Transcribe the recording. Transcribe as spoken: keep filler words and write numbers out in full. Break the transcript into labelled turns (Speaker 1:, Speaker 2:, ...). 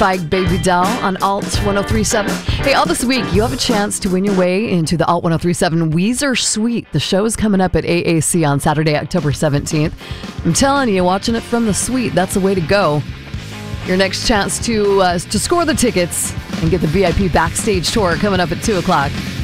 Speaker 1: Spike Baby Doll on Alt ten thirty-seven. Hey, all this week, you have a chance to win your way into the Alt ten thirty-seven Weezer Suite. The show is coming up at A A C on Saturday, October seventeenth. I'm telling you, watching it from the suite, that's the way to go. Your next chance to uh, to score the tickets and get the V I P backstage tour coming up at two o'clock.